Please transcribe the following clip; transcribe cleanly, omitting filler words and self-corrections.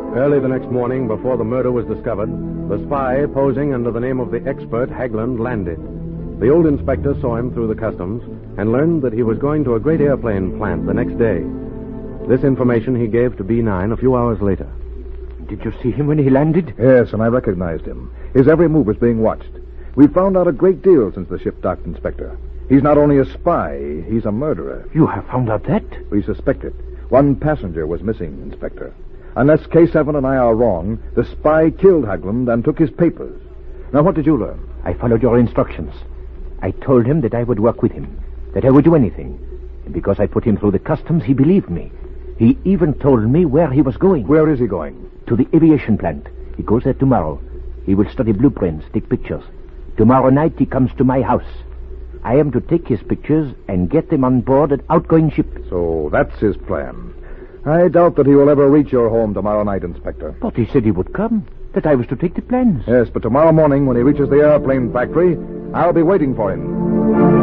Early the next morning, before the murder was discovered, the spy, posing under the name of the expert Haglund, landed. The old inspector saw him through the customs and learned that he was going to a great airplane plant the next day. This information he gave to B9 a few hours later. Did you see him when he landed? Yes, and I recognized him. His every move was being watched. We've found out a great deal since the ship docked, Inspector. He's not only a spy, he's a murderer. You have found out that? We suspect it. One passenger was missing, Inspector. Unless K7 and I are wrong, the spy killed Haglund and took his papers. Now, what did you learn? I followed your instructions. I told him that I would work with him, that I would do anything. And because I put him through the customs, he believed me. He even told me where he was going. Where is he going? To the aviation plant. He goes there tomorrow. He will study blueprints, take pictures. Tomorrow night he comes to my house. I am to take his pictures and get them on board an outgoing ship. So that's his plan. I doubt that he will ever reach your home tomorrow night, Inspector. But he said he would come, that I was to take the plans. Yes, but tomorrow morning when he reaches the airplane factory, I'll be waiting for him.